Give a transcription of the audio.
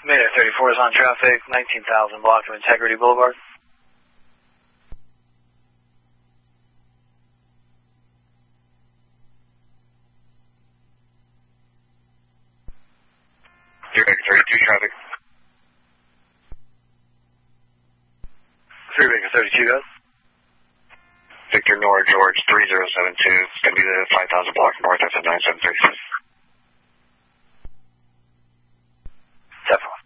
Mayday 34 is on traffic, 19,000 block of Integrity Boulevard. Baker 32 traffic. 3 Baker 32, guys. Victor Nord George 3072. It's going to be the 5,000 block north of the 9736. Definitely.